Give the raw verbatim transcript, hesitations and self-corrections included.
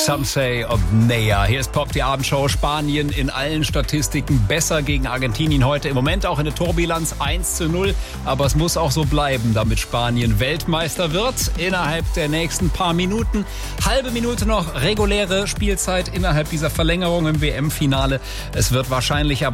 Some Say of Nea. Hier ist Pop, die Abendshow. Spanien in allen Statistiken besser gegen Argentinien heute. Im Moment auch in der Torbilanz eins zu null. Aber es muss auch so bleiben, damit Spanien Weltmeister wird. Innerhalb der nächsten paar Minuten. Halbe Minute noch reguläre Spielzeit innerhalb dieser Verlängerung im W M-Finale. Es wird wahrscheinlich aber